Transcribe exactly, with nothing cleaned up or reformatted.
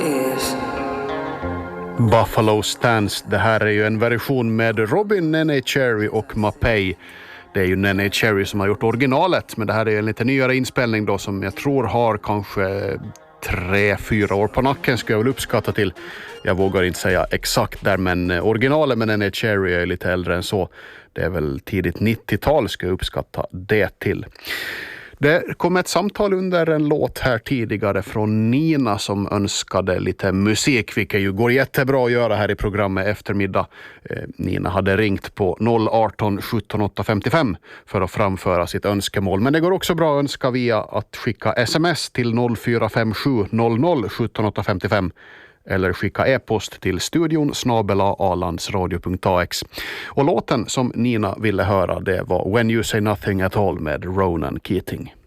is. Buffalo Stance, det här är ju en version med Robin, Nene Cherry och Mapei. Det är ju Nene Cherry som har gjort originalet, men det här är en lite nyare inspelning då som jag tror har kanske tre, fyra år på nacken ska jag väl uppskatta till. Jag vågar inte säga exakt där, men originalet med Nene Cherry är lite äldre än så. Det är väl tidigt nittiotal ska jag uppskatta det till. Det kom ett samtal under en låt här tidigare från Nina som önskade lite musik, vilket ju går jättebra att göra här i programmet eftermiddag. Eh, Nina hade ringt på noll arton sjutton åtta femtiofem för att framföra sitt önskemål. Men det går också bra att önska via att skicka sms till noll fyra fem sju noll noll sjutton åtta femtiofem. Eller skicka e-post till studion snabel-a alandsradio punkt a x. Och låten som Nina ville höra, det var When You Say Nothing At All med Ronan Keating.